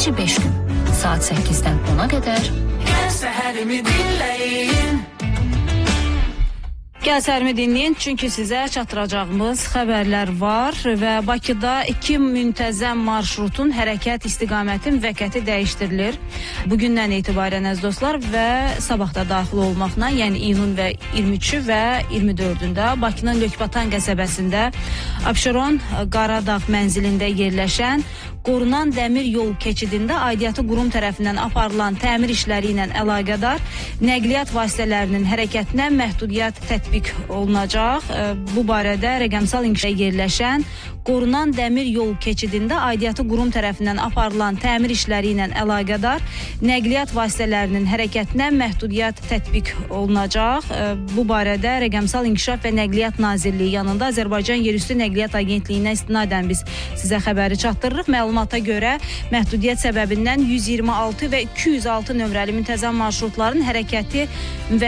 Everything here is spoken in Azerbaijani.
sadəcə 5 gün. Saat 8-dən 10-a qədər. Gəl səhərimi dinləyin. Gəl səhərimi dinləyin, çünki sizə çatdıracağımız xəbərlər var və Bakıda 2 müntəzəm marşrutun hərəkət istiqaməti müvəqqəti dəyişdirilir. Bugündən etibarən əziz dostlar və sabahda daxil olmaqla, yəni iyunun və 23-ü və 24-ündə Bakının Lökbatan qəsəbəsində Abşeron Qaradağ mənzilində yerləşən qorunan dəmir yol keçidində aidiyyatı qurum tərəfindən aparılan təmir işləri ilə əlaqədar nəqliyyat vasitələrinin hərəkətinə məhdudiyyət tətbiq olunacaq. Bu barədə rəqəmsal inkişafda yerləşən qorunan dəmir yol keçidində aidiyyatı qurum tərəfindən aparılan təmir işləri ilə əlaqədar nəqliyyat vasitələrinin hərəkətinə məhdudiyyət tətbiq olunacaq. Bu barədə rəqəmsal inkişaf və nəqliyyat Nazirliyi yanında Azərbaycan Yerüstü Nəqliyyat Agentliyinə istinadən biz sizə xəbəri çatdırırıq. Məlumata görə məhdudiyyət səbəbindən 126 və 206 nömrəli müntəzəm marşrutların hərəkəti